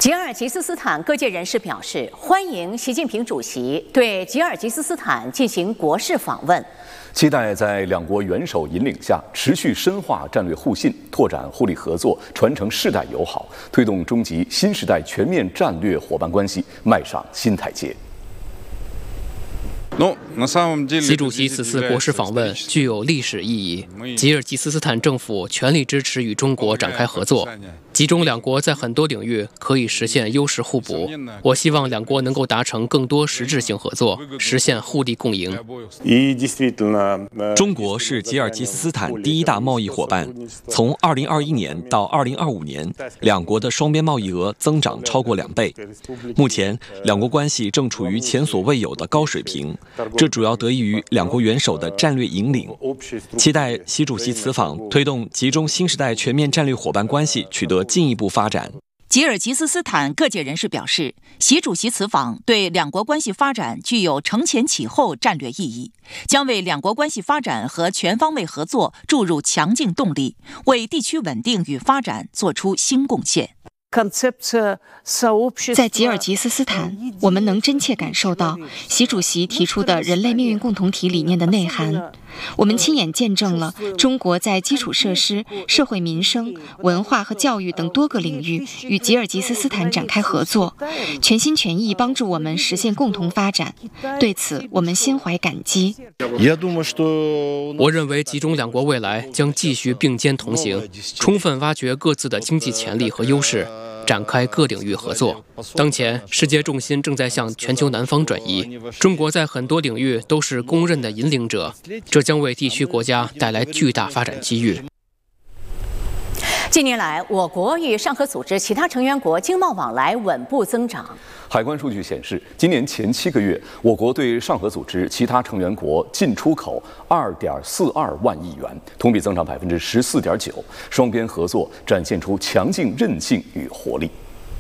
吉尔吉斯斯坦各界人士表示，欢迎习近平主席对吉尔吉斯斯坦进行国事访问， 期待在两国元首引领下，持续深化战略互信，拓展互利合作，传承世代友好，推动中吉新时代全面战略伙伴关系迈上新台阶。 习主席此次国事访问具有历史意义。吉尔吉斯斯坦政府全力支持与中国展开合作，吉中两国在很多领域可以实现优势互补。我希望两国能够达成更多实质性合作，实现互利共赢。 中国是吉尔吉斯斯坦第一大贸易伙伴，从2021年到2025年，两国的双边贸易额增长超过2倍。目前，两国关系正处于前所未有的高水平。这主要得益于两国元首的战略引领，期待习主席此访推动吉中新时代全面战略伙伴关系取得进一步发展。 吉尔吉斯斯坦各界人士表示，习主席此访对两国关系发展具有承前启后战略意义，将为两国关系发展和全方位合作注入强劲动力，为地区稳定与发展做出新贡献。 在吉尔吉斯斯坦，我们能真切感受到习主席提出的人类命运共同体理念的内涵。我们亲眼见证了中国在基础设施、社会民生、文化和教育等多个领域与吉尔吉斯斯坦展开合作，全心全意帮助我们实现共同发展。对此，我们心怀感激。 我认为吉中两国未来将继续并肩同行，充分挖掘各自的经济潜力和优势，展开各领域合作。当前，世界重心正在向全球南方转移，中国在很多领域都是公认的引领者，这将为地区国家带来巨大发展机遇。 近年来，我国与上合组织其他成员国经贸往来稳步增长。 海关数据显示，今年前7个月，我国对上合组织其他成员国进出口2.42万亿元，同比增长14.9%，双边合作展现出强劲韧性与活力。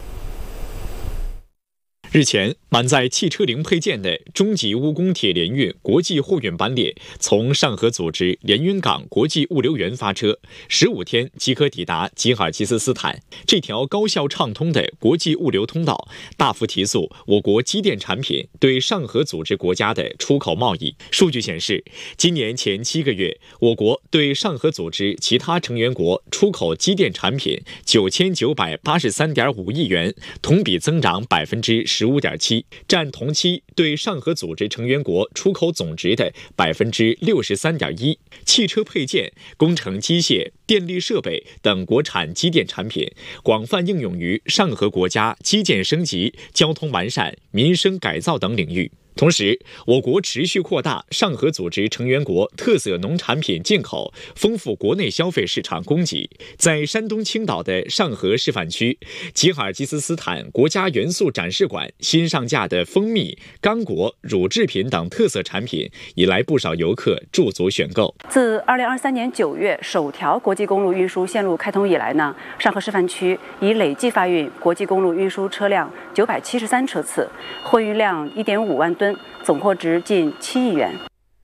日前，满载汽车零配件的中吉乌公铁联运国际货运班列从上合组织连云港国际物流园发车，15天即可抵达吉尔吉斯斯坦。这条高效畅通的国际物流通道，大幅提速我国机电产品对上合组织国家的出口贸易。数据显示，今年前7个月，我国对上合组织其他成员国出口机电产品9983.5亿元，同比增长15.7%，占同期对上合组织成员国出口总值的63.1%。汽车配件、工程机械、电力设备等国产机电产品广泛应用于上合国家基建升级、交通完善、民生改造等领域。同时，我国持续扩大上合组织成员国特色农产品进口，丰富国内消费市场供给。在山东青岛的上合示范区，吉尔吉斯斯坦国家元素展示馆新上架的蜂蜜、刚果、乳制品等特色产品，引来不少游客驻足选购。 自2023年9月首条国际公路运输线路开通以来呢，上合示范区已累计发运国际公路运输车辆973车次，货运量1.5万吨，总货值近7亿元。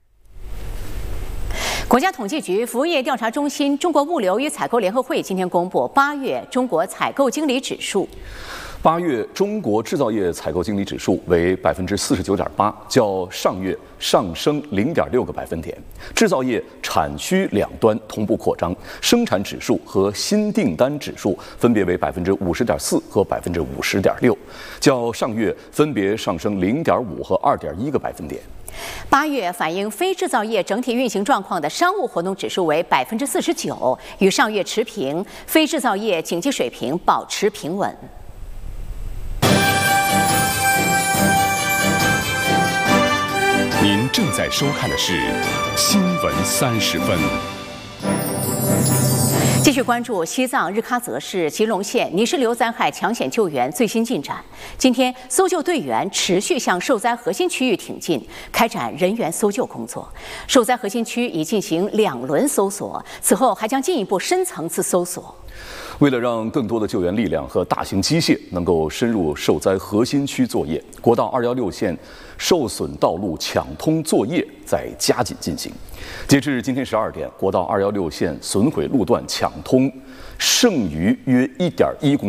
国家统计局服务业调查中心中国物流与采购联合会今天公布8月中国采购经理指数。 8月中国制造业采购经理指数为49.8%，较上月上升0.6个百分点。制造业产需两端同步扩张，生产指数和新订单指数分别为50.4%和50.6%，较上月分别上升0.5和2.1个百分点。 8月反映非制造业整体运行状况的商务活动指数为49%，与上月持平，非制造业经济水平保持平稳。 您正在收看的是《新闻30分》。 继续关注西藏日喀则市吉隆县泥石流灾害抢险救援最新进展。今天，搜救队员持续向受灾核心区域挺进，开展人员搜救工作。受灾核心区已进行2轮搜索，此后还将进一步深层次搜索。 为了让更多的救援力量和大型机械能够深入受灾核心区作业，国道216线受损道路抢通作业在加紧进行。截至今天12点，国道216线损毁路段抢通剩余约1.1公里。